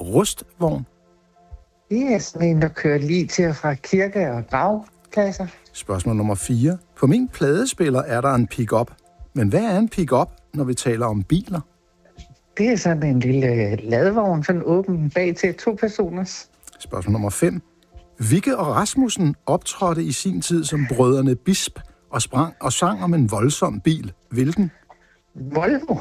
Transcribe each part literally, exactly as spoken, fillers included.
rustvogn? Det er sådan en, der kører lige til og fra kirke- og gravpladser. Spørgsmål nummer fire. På min pladespiller er der en pick-up. Men hvad er en pick-up, når vi taler om biler? Det er sådan en lille ladvogn, sådan åben bag til to personers. Spørgsmål nummer fem. Vigge og Rasmussen optrådte i sin tid som brødrene Bisp og sprang og sang om en voldsom bil. Hvilken? Volvo.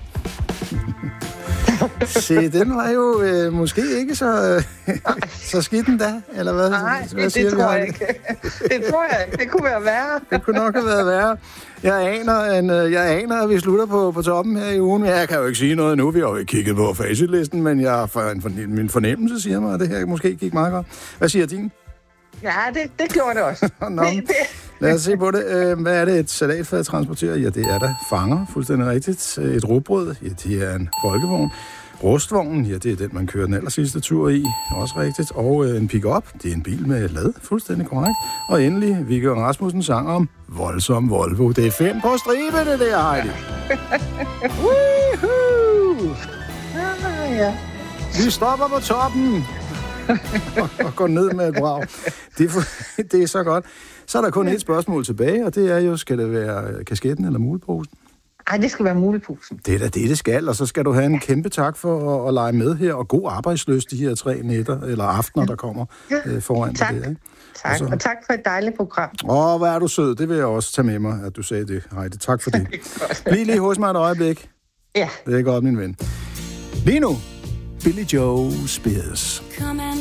Se, den var jo øh, måske ikke så, øh, så skidt endda, eller hvad? Nej, hvad det, siger det vi, tror Heidi? jeg ikke. Det tror jeg ikke. Det kunne være værre. Det kunne nok have været værre. Jeg aner, en, øh, jeg aner, at vi slutter på, på toppen her i ugen. Jeg kan jo ikke sige noget nu. Vi har jo ikke kigget på facitlisten, men jeg, for, en, min fornemmelse siger mig, at det her måske gik meget godt. Hvad siger din? Ja, det, det gjorde det også. Nå, det, det. lad os se på det. Øh, hvad er det, et salatfad transporterer? Ja, det er der fanger, fuldstændig rigtigt. Et rugbrød, ja, det er en folkevogn. Rustvognen, ja, det er den, man kører den aller sidste tur i, også rigtigt. Og øh, en pick-up, det er en bil med lad, fuldstændig korrekt. Og endelig, Viggo og Rasmussen sang om voldsom Volvo. Det er fem på stribe, det der, Heidi. Woohoo! Ah, ja. Vi stopper på toppen og, og går ned med et brag. Det er, det er så godt. Så er der kun et spørgsmål tilbage, og det er jo, skal det være kasketten eller muleposen? Ej, det skal være muleposen. Det er da det, det skal, og så skal du have en kæmpe tak for at, at lege med her, og god arbejdsløst de her tre nætter, eller aftener, der kommer ja. øh, foran tak. det. Ikke? Tak, og, så... og tak for et dejligt program. Åh, hvor er du sød. Det vil jeg også tage med mig, at du sagde det, Heidi. Tak for det. Bliv lige hos mig et øjeblik. Ja. Det er godt, min ven. Lige nu, Billy Joe Spears.